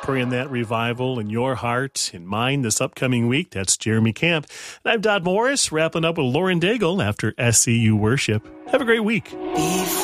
praying that revival in your heart and mind this upcoming week. That's Jeremy Camp. And I'm Dodd Morris, wrapping up with Lauren Daigle after SCU Worship. Have a great week.